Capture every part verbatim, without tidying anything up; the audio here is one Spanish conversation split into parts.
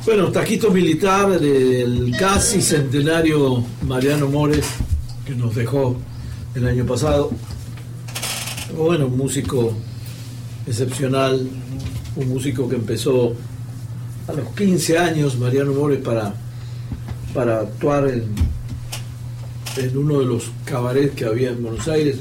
Bueno, taquito militar del casi centenario Mariano Mores, que nos dejó el año pasado. Bueno, un músico excepcional, un músico que empezó a los quince años, Mariano Mores, para, para actuar en, en uno de los cabarets que había en Buenos Aires.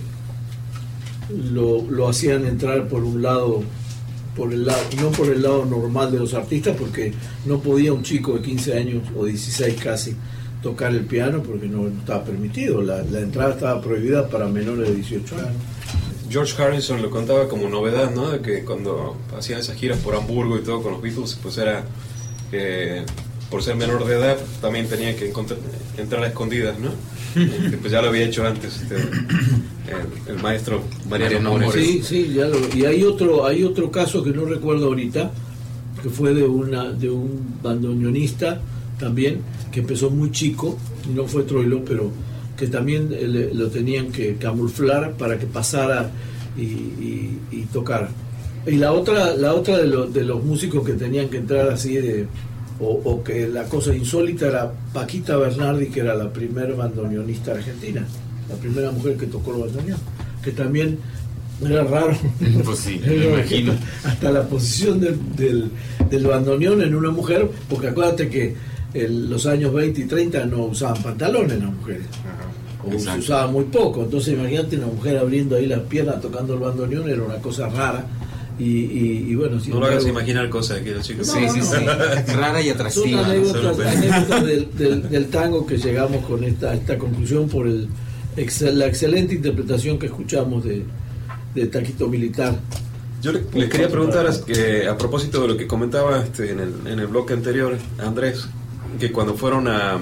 Lo, lo hacían entrar por un lado, por el lado, no por el lado normal de los artistas, porque no podía un chico de quince años o dieciséis casi tocar el piano porque no, no estaba permitido, la, la entrada estaba prohibida para menores de dieciocho años. George Harrison lo contaba como novedad, ¿no? De que cuando hacían esas giras por Hamburgo y todo con los Beatles, pues era que por ser menor de edad también tenía que encontrar, entrar a escondidas, ¿no? Que pues ya lo había hecho antes este, el, el maestro Mariano Mores. Sí, sí, ya lo, y hay otro, hay otro caso que no recuerdo ahorita, que fue de una, de un bandoneonista también, que empezó muy chico, y no fue Troilo, pero que también le, lo tenían que camuflar para que pasara y, y, y tocara. Y la otra, la otra de, lo, de los músicos que tenían que entrar así de, o, o que la cosa insólita era Paquita Bernardi, que era la primera bandoneonista argentina, la primera mujer que tocó el bandoneón, que también era raro. Pues sí, me imagino. Hasta la posición del, del, del bandoneón en una mujer, porque acuérdate que en los años veinte y treinta no usaban pantalones las mujeres. Ajá. O se usaba muy poco, entonces imagínate una mujer abriendo ahí las piernas tocando el bandoneón, era una cosa rara. Y, y, y bueno, no lo hagas imaginar cosas aquí los chicos. No, sí, sí, no, sí. No. Rara y atractiva. Son anécdotas, ¿no? anécdotas del, del, del tango que llegamos con esta, esta conclusión por el excel, la excelente interpretación que escuchamos de, de Taquito Militar. Yo le, les quería preguntar que, a propósito de lo que comentaba este, en, el, en el bloque anterior, Andrés, que cuando fueron a,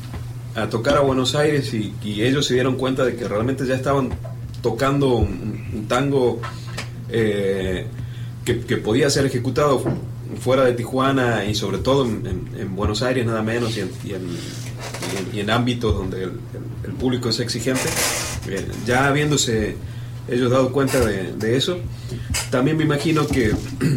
a tocar a Buenos Aires y, y ellos se dieron cuenta de que realmente ya estaban tocando un, un tango eh, que, que podía ser ejecutado fuera de Tijuana y sobre todo en, en, en Buenos Aires nada menos y en, y en, y en, y en ámbitos donde el, el, el público es exigente, eh, ya habiéndose ellos dado cuenta de, de eso, también me imagino que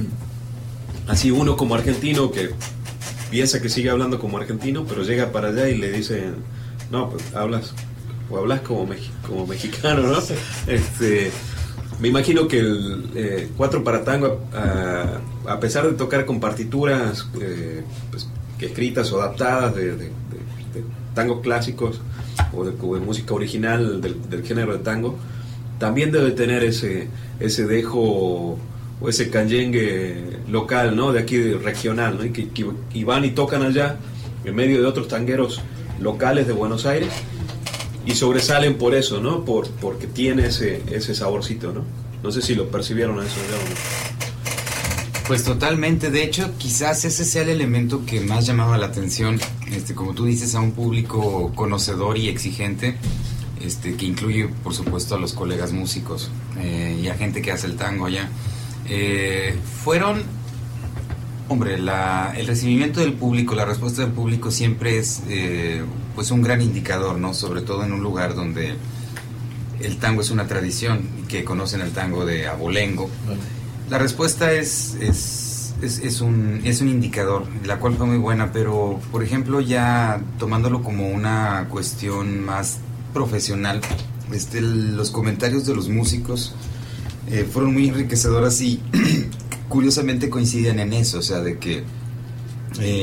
así uno como argentino que piensa que sigue hablando como argentino, pero llega para allá y le dicen, no, pues hablas o hablas como, mexi- como mexicano, ¿no? Este, me imagino que el eh, Cuatro para Tango, a, a pesar de tocar con partituras eh, pues, que escritas o adaptadas de, de, de, de tangos clásicos o de, o de música original del, del género de tango, también debe tener ese, ese dejo o ese canyengue local, ¿no? De aquí, de regional, ¿no? Y que, que y van y tocan allá en medio de otros tangueros locales de Buenos Aires y sobresalen por eso, ¿no? Por, porque tiene ese, ese saborcito, ¿no? No sé si lo percibieron eso, ¿no? Pues totalmente, de hecho quizás ese sea el elemento que más llamaba la atención, este, como tú dices, a un público conocedor y exigente, este, que incluye por supuesto a los colegas músicos eh, y a gente que hace el tango allá. Eh, fueron, hombre, la, el recibimiento del público, la respuesta del público siempre es eh, pues un gran indicador, ¿no? Sobre todo en un lugar donde el tango es una tradición y que conocen el tango de abolengo. Vale. La respuesta es, es, es, es, un, es un indicador, la cual fue muy buena, pero por ejemplo ya tomándolo como una cuestión más profesional, este, los comentarios de los músicos Eh, fueron muy enriquecedoras y curiosamente coinciden en eso, o sea, de que eh,